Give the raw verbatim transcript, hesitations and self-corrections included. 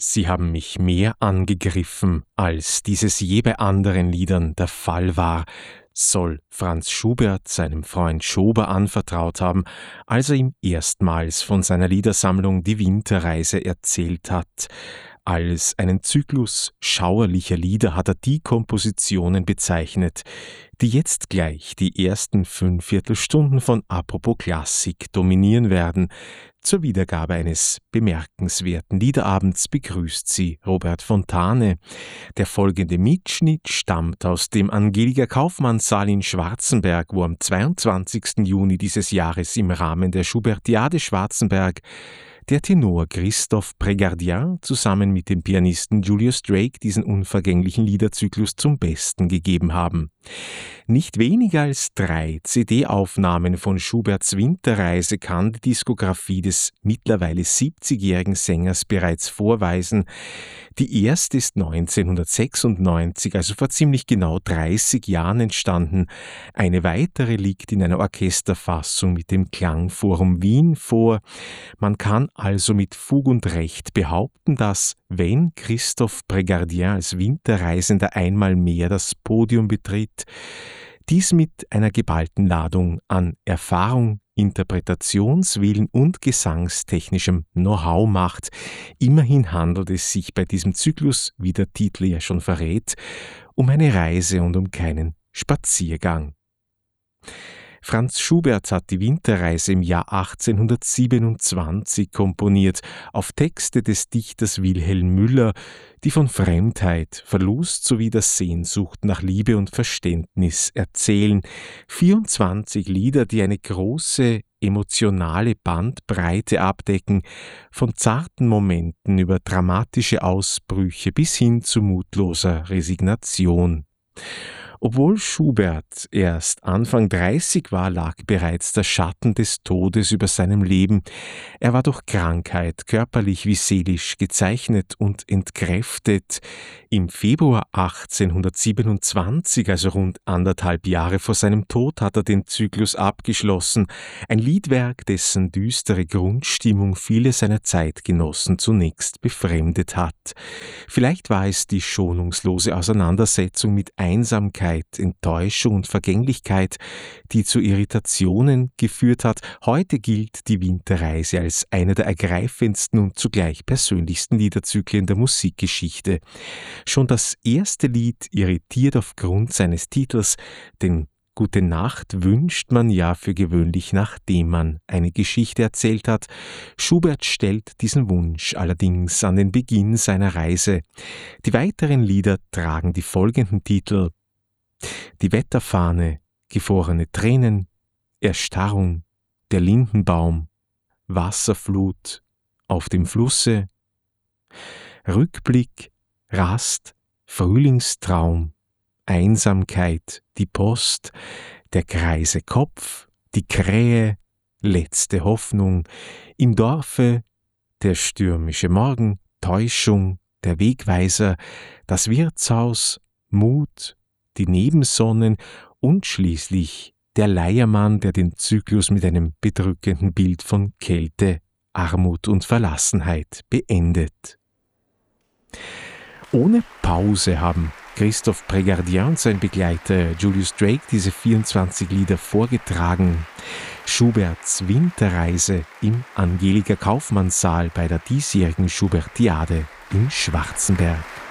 Sie haben mich mehr angegriffen, als dieses je bei anderen Liedern der Fall war, soll Franz Schubert seinem Freund Schober anvertraut haben, als er ihm erstmals von seiner Liedersammlung Die Winterreise erzählt hat. Als einen Zyklus schauerlicher Lieder hat er die Kompositionen bezeichnet, die jetzt gleich die ersten fünf Viertelstunden von Apropos Klassik dominieren werden. Zur Wiedergabe eines bemerkenswerten Liederabends begrüßt sie Robert Fontane. Der folgende Mitschnitt stammt aus dem Angelika-Kaufmann-Saal in Schwarzenberg, wo am zweiundzwanzigsten Juni dieses Jahres im Rahmen der Schubertiade Schwarzenberg der Tenor Christophe Prégardien zusammen mit dem Pianisten Julius Drake diesen unvergänglichen Liederzyklus zum Besten gegeben haben. Nicht weniger als drei C D-Aufnahmen von Schuberts Winterreise kann die Diskografie des mittlerweile siebzigjährigen Sängers bereits vorweisen. Die erste ist neunzehnhundertsechsundneunzig, also vor ziemlich genau dreißig Jahren entstanden. Eine weitere liegt in einer Orchesterfassung mit dem Klangforum Wien vor. Man kann also mit Fug und Recht behaupten, dass, wenn Christophe Prégardien als Winterreisender einmal mehr das Podium betritt, dies mit einer geballten Ladung an Erfahrung, Interpretationswillen und gesangstechnischem Know-how macht. Immerhin handelt es sich bei diesem Zyklus, wie der Titel ja schon verrät, um eine Reise und um keinen Spaziergang. Franz Schubert hat die Winterreise im Jahr achtzehnhundertsiebenundzwanzig komponiert, auf Texte des Dichters Wilhelm Müller, die von Fremdheit, Verlust sowie der Sehnsucht nach Liebe und Verständnis erzählen. vierundzwanzig Lieder, die eine große emotionale Bandbreite abdecken, von zarten Momenten über dramatische Ausbrüche bis hin zu mutloser Resignation. Obwohl Schubert erst Anfang dreißig war, lag bereits der Schatten des Todes über seinem Leben. Er war durch Krankheit, körperlich wie seelisch, gezeichnet und entkräftet. Im Februar achtzehnhundertsiebenundzwanzig, also rund anderthalb Jahre vor seinem Tod, hat er den Zyklus abgeschlossen. Ein Liedwerk, dessen düstere Grundstimmung viele seiner Zeitgenossen zunächst befremdet hat. Vielleicht war es die schonungslose Auseinandersetzung mit Einsamkeit, Enttäuschung und Vergänglichkeit, die zu Irritationen geführt hat. Heute gilt die Winterreise als einer der ergreifendsten und zugleich persönlichsten Liederzyklen der Musikgeschichte. Schon das erste Lied irritiert aufgrund seines Titels, denn Gute Nacht wünscht man ja für gewöhnlich, nachdem man eine Geschichte erzählt hat. Schubert stellt diesen Wunsch allerdings an den Beginn seiner Reise. Die weiteren Lieder tragen die folgenden Titel: Die Wetterfahne, gefrorene Tränen, Erstarrung, der Lindenbaum, Wasserflut auf dem Flusse, Rückblick, Rast, Frühlingstraum, Einsamkeit, die Post, der greise Kopf, die Krähe, letzte Hoffnung, im Dorfe, der stürmische Morgen, Täuschung, der Wegweiser, das Wirtshaus, Mut, die Nebensonnen und schließlich der Leiermann, der den Zyklus mit einem bedrückenden Bild von Kälte, Armut und Verlassenheit beendet. Ohne Pause haben Christophe Prégardien und sein Begleiter Julius Drake diese vierundzwanzig Lieder vorgetragen. Schuberts Winterreise im Angelika-Kaufmann-Saal bei der diesjährigen Schubertiade in Schwarzenberg.